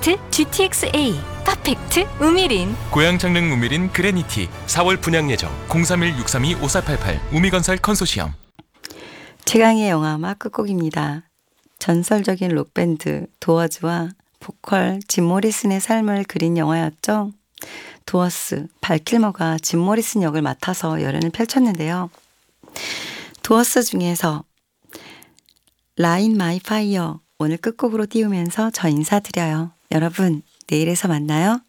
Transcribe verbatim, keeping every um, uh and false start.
퍼펙트 지티엑스에이, 퍼펙트 우미린. 고양 장릉 우미린 그레니티 사월 분양 예정 공삼일 육삼이 오사팔팔 우미건설 컨소시엄. 최강의 영화음악 끝곡입니다. 전설적인 록밴드 도어즈와 보컬 짐 모리슨의 삶을 그린 영화였죠. 도어스, 발킬머가 짐 모리슨 역을 맡아서 열연을 펼쳤는데요. 도어스 중에서 라인 마이 파이어 오늘 끝곡으로 띄우면서 저 인사드려요. 여러분, 내일에서 만나요.